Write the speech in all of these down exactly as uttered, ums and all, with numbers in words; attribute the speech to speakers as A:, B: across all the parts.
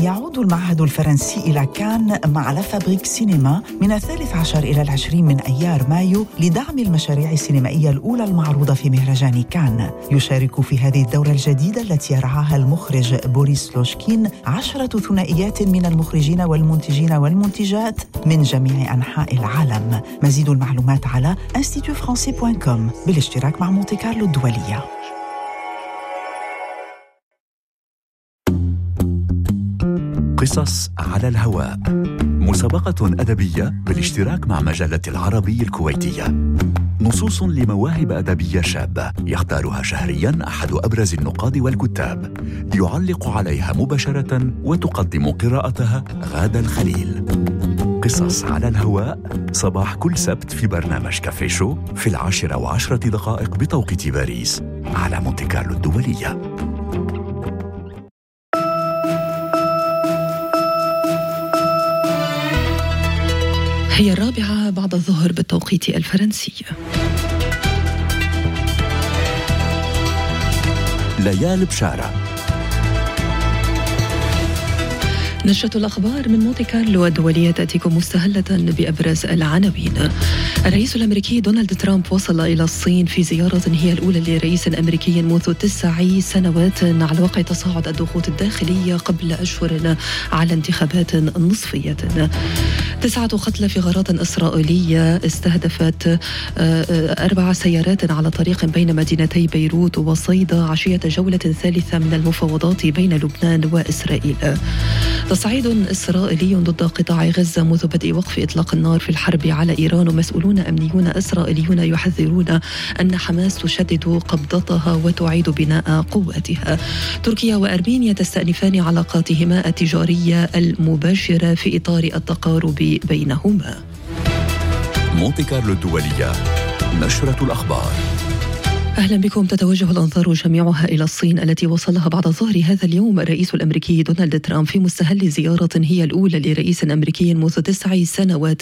A: يعود المعهد الفرنسي إلى كان مع لا فابريك سينما من الثالث عشر إلى العشرين من أيار مايو لدعم المشاريع السينمائية الأولى المعروضة في مهرجان كان. يشارك في هذه الدورة الجديدة التي يرعاها المخرج بوريس لوشكين عشرة ثنائيات من المخرجين والمنتجين والمنتجات من جميع أنحاء العالم. مزيد المعلومات على انستيتو فرانسي دوت كوم بالاشتراك مع مونتي كارلو الدولية.
B: قصص على الهواء، مسابقة أدبية بالاشتراك مع مجلة العربي الكويتية. نصوص لمواهب أدبية شابة يختارها شهرياً أحد أبرز النقاد والكتاب، يعلق عليها مباشرة وتقدم قراءتها غادة الخليل. قصص على الهواء صباح كل سبت في برنامج كافي شو في العاشرة وعشرة دقائق بتوقيت باريس على مونتي كارلو الدولية.
C: هي الرابعة بعد الظهر بالتوقيت الفرنسي.
B: ليال بشارة.
C: نشرة الأخبار من مونتي كارلو الدولية تأتيكم مستهلة بأبرز العناوين. الرئيس الأمريكي دونالد ترامب وصل إلى الصين في زيارة هي الأولى لرئيس أمريكي منذ تسع سنوات على وقع تصاعد الضغوط الداخلية قبل أشهر على انتخابات نصفية. تسعة قتلى في غارات إسرائيلية استهدفت أربع سيارات على طريق بين مدينتي بيروت وصيدا عشية جولة ثالثة من المفاوضات بين لبنان وإسرائيل. تصعيد إسرائيلي ضد قطاع غزة منذ بدء وقف إطلاق النار في الحرب على إيران، ومسؤولون أمنيون إسرائيليون يحذرون أن حماس تشدد قبضتها وتعيد بناء قواتها. تركيا وأرمينيا تستأنفان علاقاتهما التجارية المباشرة في إطار التقارب بينهما.
B: مونتي كارلو الدولية، نشرة الأخبار.
C: أهلا بكم. تتوجه الأنظار جميعها إلى الصين التي وصلها بعد ظهر هذا اليوم الرئيس الأمريكي دونالد ترامب في مستهل زيارة هي الأولى لرئيس أمريكي منذ تسع سنوات،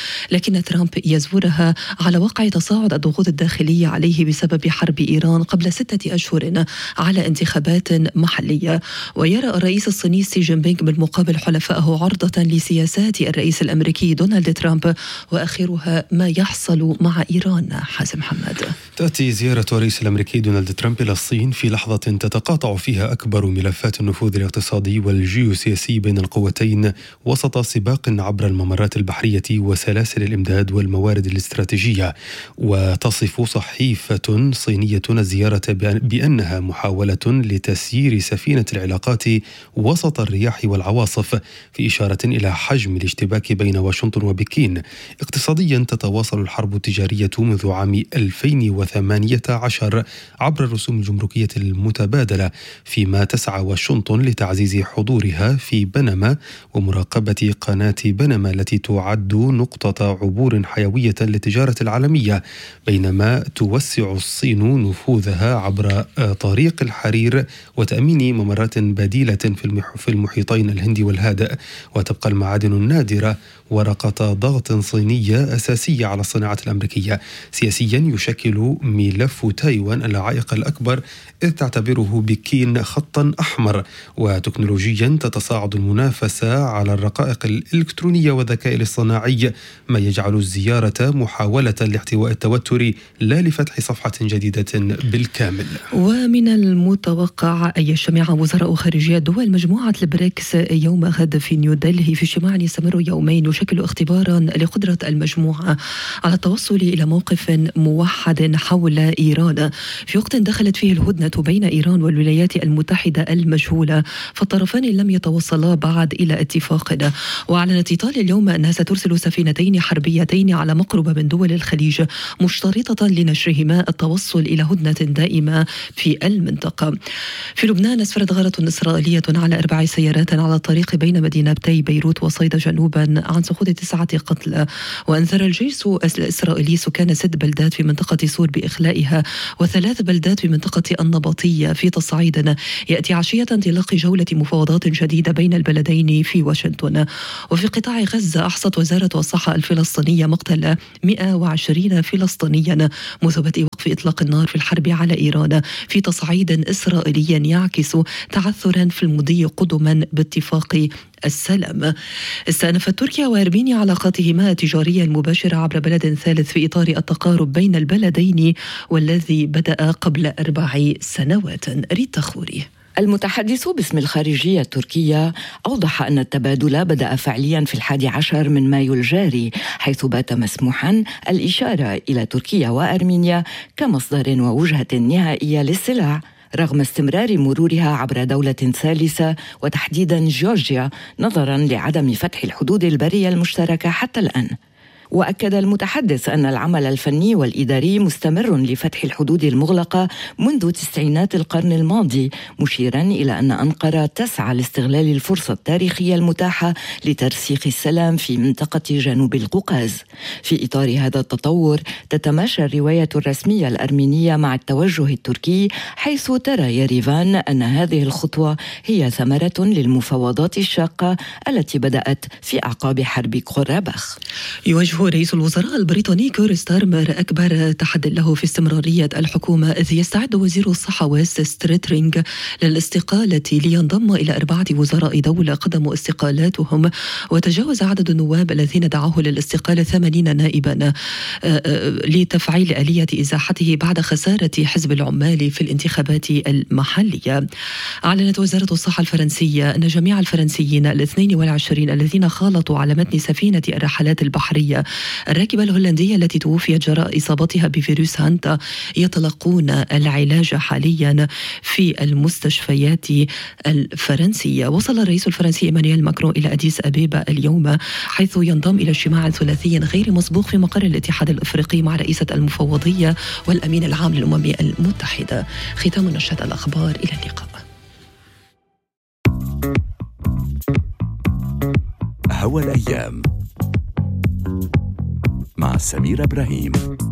C: لكن ترامب يزورها على وقع تصاعد الضغوط الداخلية عليه بسبب حرب إيران قبل ستة أشهر على انتخابات محلية. ويرى الرئيس الصيني سي جين بينغ بالمقابل حلفائه عرضة لسياسات الرئيس الأمريكي دونالد ترامب، وآخرها ما يحصل مع إيران. حازم محمد.
D: تأتي زيارة الرئيس الأمريكي دونالد ترامب إلى الصين في لحظة تتقاطع فيها أكبر ملفات النفوذ الاقتصادي والجيوسياسي بين القوتين وسط سباق عبر الممرات البحرية وسلاسل الإمداد والموارد الاستراتيجية. وتصف صحيفة صينية الزيارة بأنها محاولة لتسيير سفينة العلاقات وسط الرياح والعواصف، في إشارة إلى حجم الاشتباك بين واشنطن وبكين. اقتصاديا تتواصل الحرب التجارية منذ عام ألفين وثمانية عشر عبر الرسوم الجمركية المتبادلة، فيما تسعى واشنطن لتعزيز حضورها في بنما ومراقبة قناة بنما التي تعد نقطة عبور حيوية للتجارة العالمية، بينما توسع الصين نفوذها عبر طريق الحرير وتأمين ممرات بديلة في المحيطين الهندي والهادئ. وتبقى المعادن النادرة ورقة ضغط صينية أساسية على الصناعة الأمريكية. سياسيا يشكل ملف تايوان العائق الأكبر، إذ تعتبره بكين خطا أحمر. وتكنولوجيا تتصاعد المنافسة على الرقائق الإلكترونية والذكاء الاصطناعي، ما يجعل الزيارة محاولة لاحتواء التوتر لا لفتح صفحة جديدة بالكامل.
C: ومن المتوقع أن يجتمع وزراء خارجية دول مجموعة البريكس يوم غد في نيودلهي في اجتماع يستمر يومين يشكل اختبارا لقدرة المجموعة على التوصل إلى موقف موحد حول إيران في وقت دخلت فيه الهدنة بين إيران والولايات المتحدة المجهولة، فالطرفان لم يتوصلا بعد إلى اتفاق. وأعلنت إيطاليا اليوم أنها سترسل سفينتين حربيتين على مقربة من دول الخليج، مشترطة لنشرهما التوصل إلى هدنة دائمة في المنطقة. في لبنان أسفرت غارة إسرائيلية على أربع سيارات على الطريق بين مدينتي بيروت وصيدا جنوبا عن سقوط تسعة قتلى. وأنذر الجيش الإسرائيلي سكان ست بلدات في منطقة سور بإخلائها وثلاث بلدات بمنطقة النبطية في تصعيد يأتي عشية انطلاق جولة مفاوضات جديدة بين البلدين في واشنطن. وفي قطاع غزة أحصت وزارة الصحة الفلسطينية مقتل مئة وعشرين فلسطينيا منذ بدء وقف إطلاق النار في الحرب على إيران في تصعيد إسرائيلي يعكس تعثرا في المضي قدما باتفاق السلام. استأنفت تركيا وأرمينيا علاقاتهما التجارية المباشرة عبر بلد ثالث في إطار التقارب بين البلدين والذي بدأ قبل أربع سنوات. ريتا خوري.
E: المتحدث باسم الخارجية التركية أوضح أن التبادل بدأ فعليا في الحادي عشر من مايو الجاري، حيث بات مسموحا الإشارة إلى تركيا وأرمينيا كمصدر ووجهة نهائية للسلع، رغم استمرار مرورها عبر دولة ثالثة وتحديدا جورجيا نظرا لعدم فتح الحدود البرية المشتركة حتى الآن. وأكد المتحدث أن العمل الفني والإداري مستمر لفتح الحدود المغلقة منذ تسعينات القرن الماضي، مشيرا إلى أن أنقرة تسعى لاستغلال الفرصة التاريخية المتاحة لترسيخ السلام في منطقة جنوب القوقاز. في إطار هذا التطور تتماشى الرواية الرسمية الأرمينية مع التوجه التركي، حيث ترى يريفان أن هذه الخطوة هي ثمرة للمفاوضات الشاقة التي بدأت في أعقاب حرب قراباخ.
C: يواجه رئيس الوزراء البريطاني كير ستارمر أكبر تحدي له في استمرارية الحكومة، إذ يستعد وزير الصحة ويست ستريترينغ للاستقالة لينضم إلى أربعة وزراء دولة قدموا استقالاتهم، وتجاوز عدد النواب الذين دعوه للاستقالة ثمانين نائبا لتفعيل آلية إزاحته بعد خسارة حزب العمال في الانتخابات المحلية. أعلنت وزارة الصحة الفرنسية أن جميع الفرنسيين الاثنين والعشرين الذين خالطوا على متن سفينة الرحلات البحرية الراكبة الهولندية التي توفيت جراء إصابتها بفيروس هانتا يتلقون العلاج حاليا في المستشفيات الفرنسية. وصل الرئيس الفرنسي إيمانويل ماكرون إلى أديس أبيبا اليوم، حيث ينضم إلى اجتماع ثلاثي غير مسبوق في مقر الاتحاد الأفريقي مع رئيسة المفوضية والأمين العام للأمم المتحدة. ختام نشرة الأخبار، إلى اللقاء.
B: هوا الأيام مع سميرة إبراهيم.